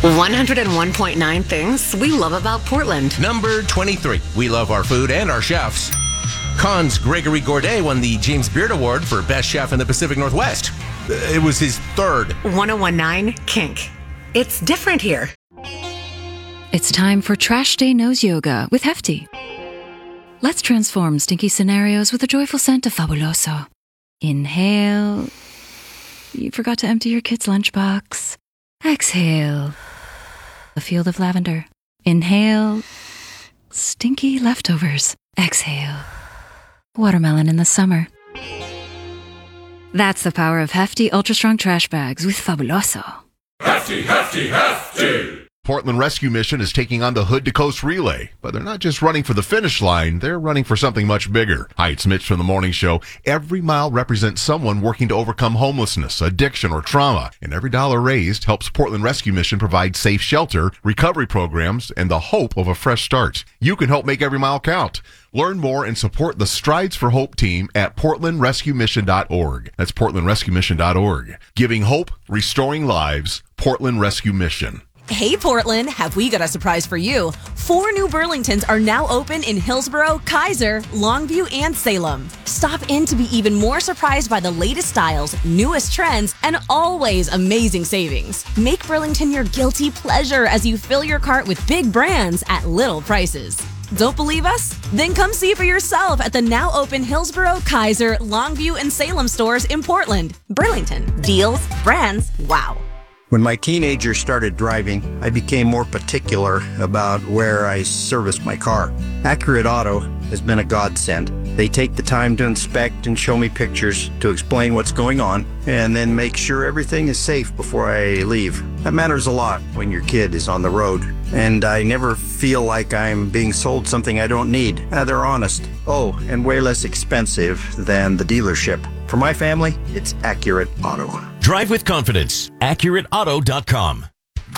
101.9 things we love about Portland. Number 23. We love our food and our chefs. Cannes Gregory Gourdet won the James Beard Award for Best Chef in the Pacific Northwest. It was his third. 101.9 Kink. It's different here. It's time for Trash Day Nose Yoga with Hefty. Let's transform stinky scenarios with a joyful scent of Fabuloso. Inhale. You forgot to empty your kid's lunchbox. Exhale. A field of lavender. Inhale. Stinky leftovers. Exhale. Watermelon in the summer. That's the power of Hefty Ultra Strong Trash Bags with Fabuloso. Hefty, hefty, hefty! Portland Rescue Mission is taking on the Hood to Coast Relay, but they're not just running for the finish line, they're running for something much bigger. Hi, it's Mitch from the Morning Show. Every mile represents someone working to overcome homelessness, addiction, or trauma, and every dollar raised helps Portland Rescue Mission provide safe shelter, recovery programs, and the hope of a fresh start. You can help make every mile count. Learn more and support the Strides for Hope team at portlandrescuemission.org. That's portlandrescuemission.org. Giving hope, restoring lives, Portland Rescue Mission. Hey Portland, have we got a surprise for you? 4 new Burlingtons are now open in Hillsborough, Kaiser, Longview, and Salem. Stop in to be even more surprised by the latest styles, newest trends, and always amazing savings. Make Burlington your guilty pleasure as you fill your cart with big brands at little prices. Don't believe us? Then come see for yourself at the now open Hillsborough, Kaiser, Longview, and Salem stores in Portland. Burlington. Deals, brands, wow. When my teenager started driving, I became more particular about where I serviced my car. Accurate Auto has been a godsend. They take the time to inspect and show me pictures to explain what's going on, and then make sure everything is safe before I leave. That matters a lot when your kid is on the road, and I never feel like I'm being sold something I don't need. They're honest. Oh, and way less expensive than the dealership. For my family, it's Accurate Auto. Drive with confidence. AccurateAuto.com.